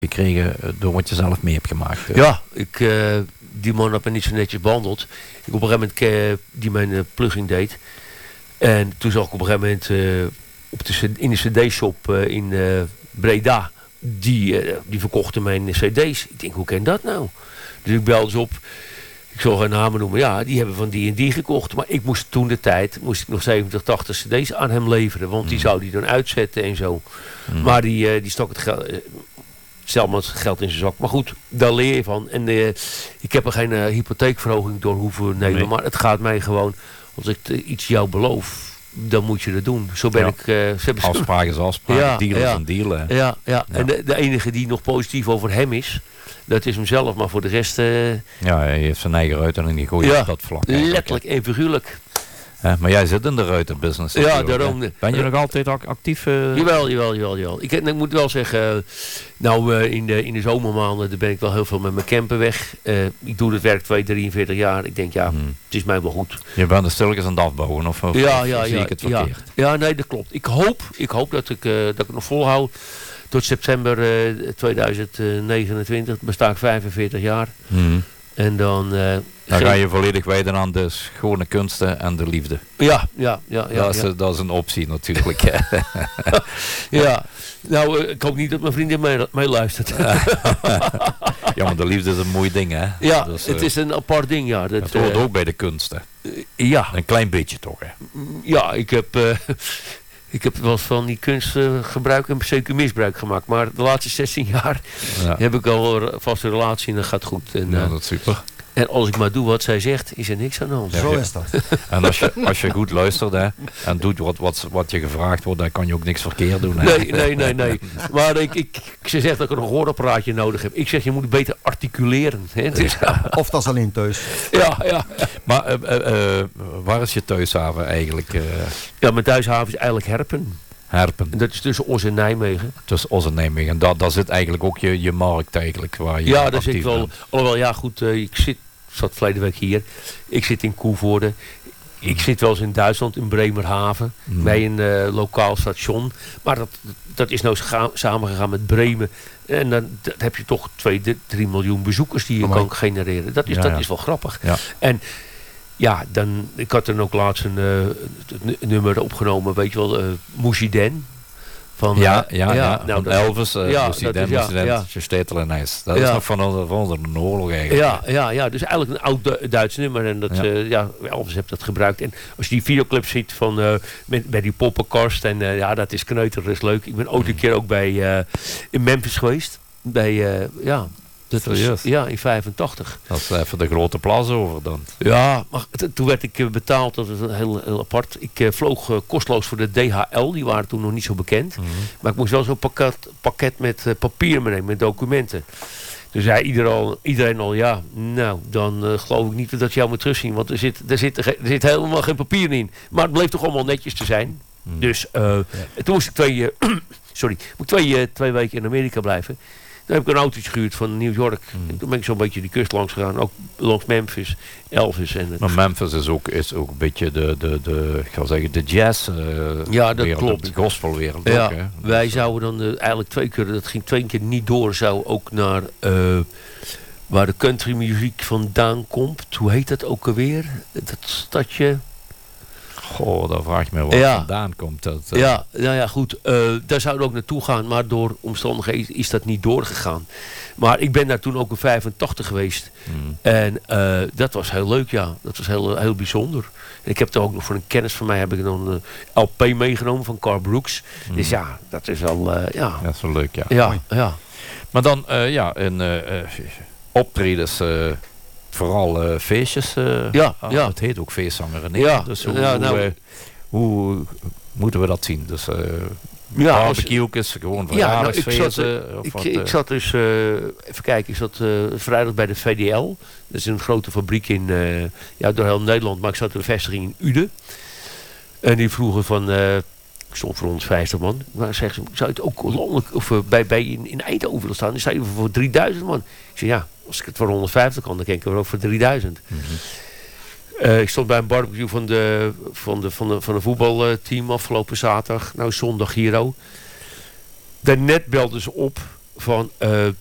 gekregen door wat je zelf mee hebt gemaakt. Ja, die man had me niet zo netjes behandeld. Ik op een gegeven moment die mijn plugging deed. En toen zag ik op een gegeven moment in de cd-shop in Breda, die verkochten mijn cd's. Ik denk, hoe kan dat nou? Dus ik belde ze op. Ik zal geen namen noemen. Ja, die hebben van die en die gekocht. Maar ik moest toen moest ik nog 70, 80 cd's aan hem leveren. Want die zou die dan uitzetten en zo. Maar die stok het geld... Stel maar het geld in zijn zak. Maar goed, daar leer je van. En ik heb er geen hypotheekverhoging door hoeven nemen. Nee. Maar het gaat mij gewoon... Als ik iets jou beloof... Dan moet je dat doen. Zo ben ik... Afspraak is afspraak. Ja, dealen is een deal. Ja. En de enige die nog positief over hem is... Dat is hem zelf. Maar voor de rest... Ja, hij heeft zijn eigen ruiten en die gooit op dat vlak. Letterlijk en figuurlijk. Maar jij zit in de ruitenbusiness. Ja, daarom. Ben je nog altijd actief? Jawel. Ik moet wel zeggen, in de zomermaanden ben ik wel heel veel met mijn camper weg. Ik doe het werk 43 jaar. Ik denk, het is mij wel goed. Je bent er stilletjes aan het afbouwen of zie ik het verkeerd? Ja, nee, dat klopt. Ik hoop dat ik het nog volhoud. Tot september 2029 besta ik 45 jaar. En dan ga je volledig wijden aan de schone kunsten en de liefde. Ja. Dat is een optie natuurlijk. Ja. Nou, ik hoop niet dat mijn vriendin meeluistert. Ja, maar de liefde is een mooi ding, hè? Ja, dus, het is een apart ding, ja. Dat hoort ook bij de kunsten. Ja. Een klein beetje toch, hè? Ja, ik heb wel eens van die kunst gebruik en zeker misbruik gemaakt. Maar de laatste 16 jaar heb ik al een vaste relatie en dat gaat goed. En, dat is super. En als ik maar doe wat zij zegt, is er niks aan de hand. Zo is dat. En als je goed luistert en doet wat je gevraagd wordt, dan kan je ook niks verkeerd doen. Hè? Nee. Maar ze zegt dat ik een gehoorapparaatje nodig heb. Ik zeg, je moet beter articuleren. Hè? Dus, of dat is alleen thuis. Ja. Maar waar is je thuishaven eigenlijk? Ja, mijn thuishaven is eigenlijk Herpen. En dat is tussen Os en Nijmegen. Tussen Os en Nijmegen. En daar zit eigenlijk ook je markt eigenlijk. Waar je daar zit wel. Alhoewel, ja goed, ik zat verleden week hier. Ik zit in Koevoorde. Ik zit wel eens in Duitsland, in Bremerhaven. Bij een lokaal station. Maar dat is nou samengegaan met Bremen. En dan heb je toch 2-3 miljoen bezoekers die je kan genereren. Dat is wel grappig. Ja. En ja, ik had dan ook laatst een nummer opgenomen, weet je wel, Moesiden. Van nou, van Elvis, Moesiden, je stetel en ijs. Dat is nog van een oorlog eigenlijk. Ja, dus eigenlijk een oud Duits nummer. En dat, Elvis heeft dat gebruikt. En als je die videoclip ziet van bij die poppenkast, en dat is kneuter, dat is leuk. Ik ben ook een keer ook in Memphis geweest. Bij, dat was, in 85. Dat is even de grote plas over dan. Ja, maar toen werd ik betaald. Dat is heel apart. Ik vloog kosteloos voor de DHL. Die waren toen nog niet zo bekend. Maar ik moest wel zo'n pakket met papier meenemen. Met documenten. Dus zei iedereen al, dan geloof ik niet dat je jou moet terugzien. Want er zit helemaal geen papier in. Maar het bleef toch allemaal netjes te zijn. Dus toen moest ik twee weken in Amerika blijven. Toen heb ik een autootje gehuurd van New York. En toen ben ik zo'n beetje die kust langs gegaan. Ook langs Memphis, Elvis. Maar Memphis is ook een beetje de jazz dat wereld, klopt. De gospelwereld ja, ook. Hè? Wij zouden dan eigenlijk 2 keer, dat ging 2 keer niet door, zou ook naar waar de countrymuziek vandaan komt. Hoe heet dat ook alweer? Dat stadje... Goh, daar vraag je me waar vandaan komt. Goed. Daar zouden we ook naartoe gaan. Maar door omstandigheden is dat niet doorgegaan. Maar ik ben daar toen ook in 85 geweest. En dat was heel leuk, ja. Dat was heel bijzonder. En ik heb er ook nog voor een kennis van mij heb ik dan een LP meegenomen van Carl Brooks. Dus ja, dat is wel... Dat is wel leuk, ja. Maar dan, optredens... Vooral feestjes. Het heet ook feestzangeren. Dus hoe moeten we dat zien? Dus barbecue is gewoon verjaardagsfeesten. Ik zat dus, even kijken, ik zat vrijdag bij de VDL. Dat is een grote fabriek door heel Nederland. Maar ik zat in de vestiging in Uden. En die vroegen van... Ik stond voor 150 man. Maar zeggen ze, zou je het ook landelijk of bij in Eindhoven willen staan? Dan sta je voor 3000 man. Ik zei als ik het voor 150 kan, dan kan ik er ook voor 3000. Ik stond bij een barbecue van de voetbalteam afgelopen zaterdag. Nou, zondag Giro. Daarnet belden ze op van